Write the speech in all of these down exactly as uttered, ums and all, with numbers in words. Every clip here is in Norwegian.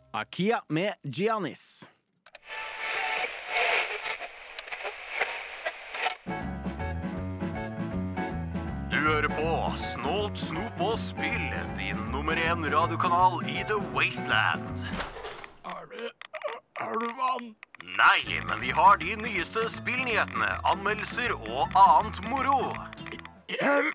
Akia med Giannis. Du hører på Snålt, snop og spill, din nummer én radiokanal i The Wasteland. Er du, er du vann? Nei, men vi har de nyeste spillnyhetene, anmeldelser og annet moro. Hjelp!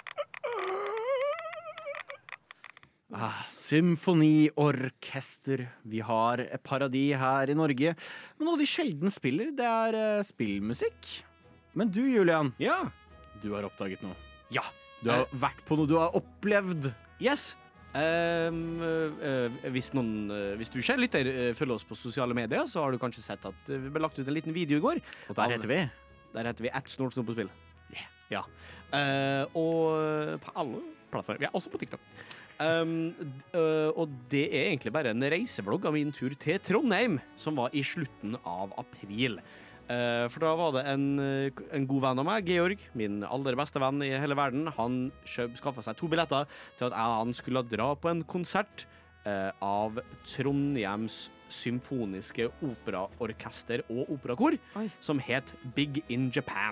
Ah, symfoniorkester. Vi har et paradi her i Norge. Men noe de sjelden spiller, det er uh, spillmusikk. Men du, Julian, Ja. du har oppdaget noe. Ja. Du har vært på noe du har opplevd. Yes. Um, uh, hvis, noen, uh, hvis du kjære lytter uh, følger oss på sosiale medier, så har du kanskje sett at uh, vi ble lagt ut en liten video i går. Og der heter vi. Der heter vi ett snort snop og spill. Yeah. Ja. Uh, og på alle plattformer. Vi er også på TikTok. Um, d- uh, og det er egentlig bare en reisevlogg av min tur til Trondheim, som var i slutten av april. Uh, for da var det en, uh, en god venn av meg, Georg, min aller beste venn i hele verden. Han skaffa seg to billetter til at jeg og han skulle dra på en konsert uh, av Trondheims symfoniske operaorkester og operakor, Oi. som het Big in Japan.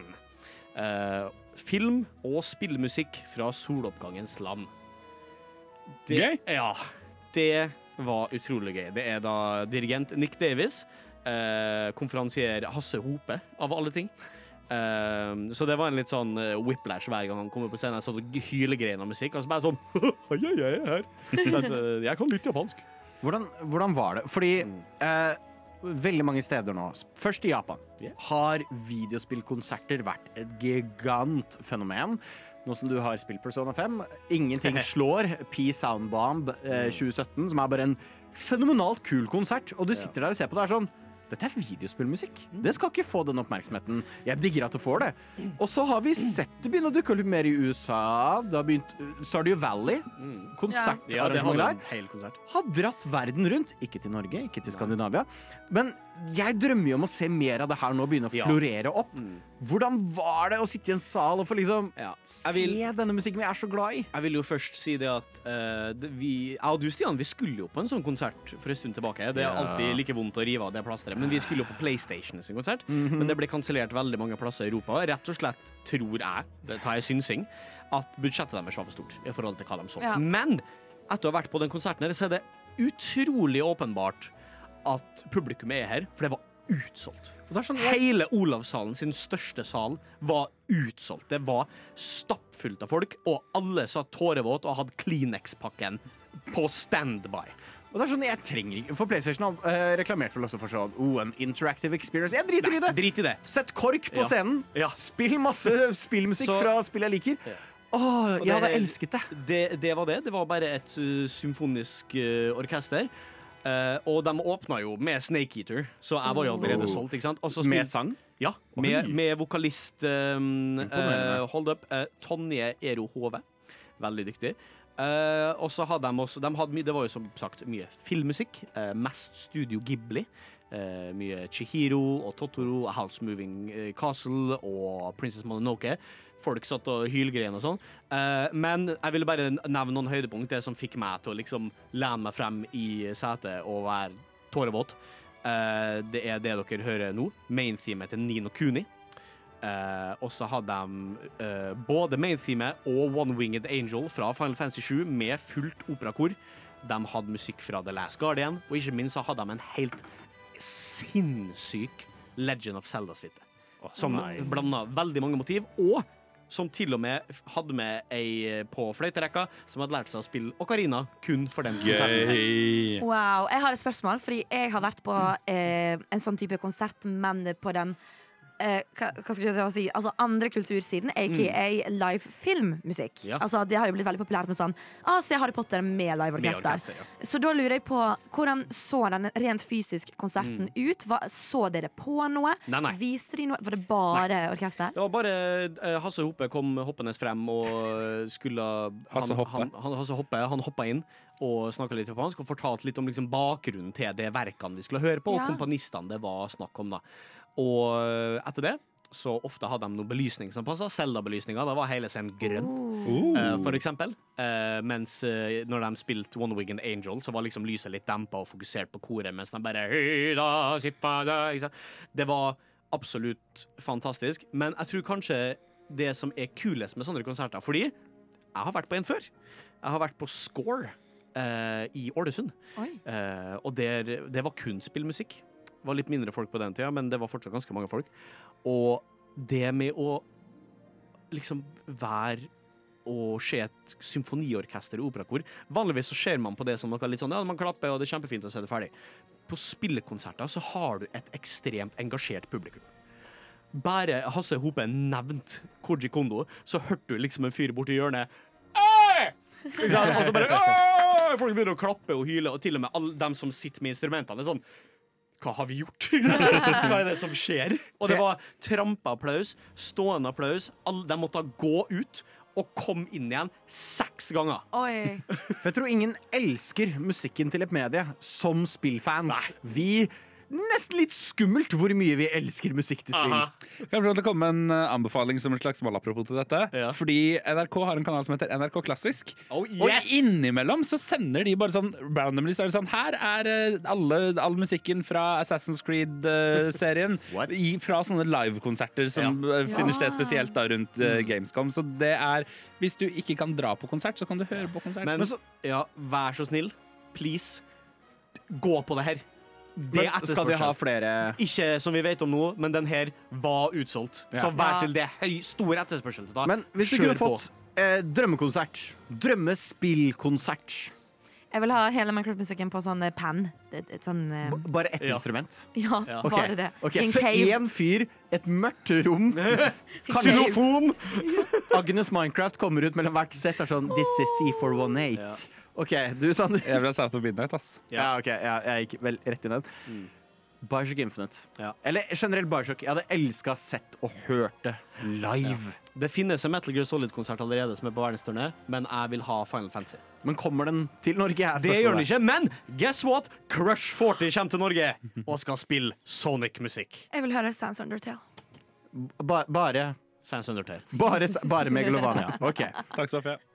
Uh, film og spillmusikk fra soloppgangens land. Det, Gøy? Ja, det var utrolig gøy. Det er da dirigent Nick Davis, eh, konferansier Hasse Hope, av alle ting. Eh, så det var en litt sånn eh, whiplash hver gang han kom på scenen. Sånn hylegrein av musikk. Og så bare sånn Hei, jeg er her. Så at, eh, jeg kan litt japansk. Hvordan, hvordan var det? Fordi eh, veldig mange steder nå, først i Japan, Yeah. har videospillkonserter vært et gigantfenomen. Nå som du har spilt Persona fem, ingenting slår P-Soundbomb eh, tjue sytten, som er bare en fenomenalt kul konsert. Og du sitter der og ser på det og er sånn, dette er videospillmusikk. Det skal ikke få den oppmerksomheten. Jeg digger at det får det. Og så har vi sett det begynne å dukke opp litt mer i U S A. Det har begynt Stardew Valley, Ja, det konsertarrangement hadde der, en hel konsert. har dratt verden rundt. Ikke til Norge, ikke til Skandinavia. Men jeg drømmer jo om å se mer av det her nå begynne å Ja. florere opp. Hvordan var det å sitte i en sal og få liksom Ja. se Jeg vil- denne musikken vi er så glad i? Jeg vil jo først si det at eh, det, vi, jeg og du, Stian, vi skulle jo på en sånn konsert for en stund tilbake. Det er Ja. alltid like vondt å rive av det plasteret. Men vi skulle jo på PlayStation sin konsert. Men det ble kansellert veldig mange plasser i Europa. Rett og slett, tror jeg, det tar jeg synsing, at budsjettet deres var for stort i forhold til hva de solgte. Ja. Men etter å ha vært på den konserten her, så er det utrolig åpenbart at publikum er her, for det var utsolgt. Og det er sånn, jeg, Hele Olavshallen sin største sal var utsolgt. Det var stappfullt av folk, og alle satt tårevåt og hadde Kleenex-pakken på standby. og det er sånn, jeg trenger ikke For PlayStation har eh, reklamert vel også for sånn oh, en interactive experience. Jeg driter i det! Drit i det. Sett KORK på Ja. scenen. Ja. Spill masse spillmusikk Så- fra spill jeg liker. Ja. Åh, Og jeg hadde det- elsket det. Det, det var det. Det var bare et uh, symfonisk uh, orkester. Uh, og de åpna jo med Snake Eater, så jeg var jo allerede Oh. solgt. Ikke sant? Og så Med spil- sang. Ja, med, med vokalist um, Imponerende. uh, Hold up, uh, Tonje Ero Hove. Veldig dyktig. Uh, og så hadde de også de hadde mye, Det var jo som sagt mye filmmusikk. Uh, mest Studio Ghibli. Uh, mye Chihiro og Totoro, House Moving uh, Castle og Princess Mononoke. Folk satt og hylgrein og sånn. Uh, men jeg ville bare nevne noen høydepunkt. Det som fikk meg til å liksom lene meg frem i setet og være tårevåt. Uh, det er det dere hører nå. Main-teamet til Nino Kuni. Uh, og så hadde de uh, både main-teamet og One Winged Angel fra Final Fantasy sju med fullt operakor. De hadde musikk fra The Last Guardian, og ikke minst så hadde de en helt sinnssyk Legend of Zelda-suite. Som nice. blanda veldig mange motiv, og som til og med hadde med ei på fløyterekka som hadde lært seg å spille ocarina kun for den konserten. Gøy. Wow, jeg har et spørsmål, fordi jeg har vært på eh, en sånn type konsert, men på den eh, hva, hva skal jeg si Altså andre kultursiden, aka live filmmusikk. Ja. Altså Det har jo blitt veldig populært med sånn ah, se Harry Potter med live Med orkester. orkester, ja. Så da lurer jeg på hvordan så den rent fysisk konserten ut? Hva, så dere på noe? Nei, nei. Viste de noe? Var det bare orkester? Det var bare eh, Hasse Hoppe kom hoppende frem og skulle Hasse han, Hoppe. Han, han, Hasse Hoppe han hoppa inn og snakka litt japansk og fortalte litt om liksom, bakgrunnen til det verkene vi skulle høre på, Ja. og komponistene det var snakk om. da Og etter det så ofte hadde de noe belysning som passet. Zelda-belysninga, da var hele scenen grønn, Oh. eh, for eksempel. Eh, mens eh, når de spilte One Winged Angel, så var liksom lyset litt dempa og fokusert på koret, mens de bare «Hei da, sippa da», ikke sant? Det var absolutt fantastisk. Men jeg tror kanskje det som er kulest med sånne konserter, fordi jeg har vært på en før. Jeg har vært på Score eh, i Ålesund. Oi. Eh, og der, det var kun spillmusikk. Det var litt mindre folk på den tida, men det var fortsatt ganske mange folk. Og det med å liksom være og se et symfoniorkester og operakor. Vanligvis så ser man på det som noe litt sånn, ja, man klapper, og det er kjempefint, og så er det ferdig. På spillekonserter så har du et ekstremt engasjert publikum. Bare Hasse Hope nevnt Koji Kondo, så hørte du liksom en fyr borti hjørnet. «Åh!» Ikke sant? Og så bare «Åh!» folk begynner å klappe og hyle, og til og med alle dem som sitter med instrumentene er sånn, hva har vi gjort? Ikke sant? Hva er det som skjer? Og det var trampeapplaus, stående applaus, alle, de måtte gå ut og kom inn igjen seks ganger. Oi. For jeg tror ingen elsker musikken til et medie som spillfans. Vi Nesten litt skummelt hvor mye vi elsker musikk til spill. Aha. Kan jeg få lov til å komme med en uh, anbefaling som en slags malapropos til dette? Ja. Fordi N R K har en kanal som heter N R K Klassisk. Oh, Og yes! innimellom så sender de bare sånn randomly så er det sånn, her er uh, alle, all musikken fra Assassin's Creed-serien What? i, fra sånne livekonserter som uh, finner sted spesielt da rundt uh, Gamescom. Så det er, hvis du ikke kan dra på konsert, så kan du høre på konsert. Men så, ja, vær så snill, please, gå på det her. Det Men skal de ha etterspørsel. flere Ikke som vi vet om nå, men den her var utsolgt. Ja. Så vær Ja. til det høy, stor etterspørsel. Da. Men hvis du Kjør kunne fått eh, drømmekonsert, drømmespillkonsert, Jeg vil ha hele Minecraft-musikken på sånn eh, pen. Et, et sånn eh, b- bare ett Ja. instrument. Ja, Ja. Ok, bare det. ok, In Så cave. én fyr, et mørkt rom. Xylofon! Agnes Minecraft kommer ut mellom hvert sett og er sånn This is C four one eight. OK, du, Sander. Jeg vil ha South of Midnight, ass. Ja, ok, ja, jeg gikk vel rett i den. Mm. Bioshock Infinite. Ja. Eller generelt Bioshock. Jeg hadde elska sett og hørt det live. Det finnes en Metal Gear Solid-konsert allerede som er på verdensturné, men jeg vil ha Final Fantasy. Men kommer den til Norge? Er Det gjør den spørsmålet. ikke, men guess what? Crush førti kommer til Norge og skal spille Sonic-musikk. Jeg vil høre Sans Undertale. Ba bare Sans Undertale. Bare, bare Megalovania. OK. Takk, Sofie.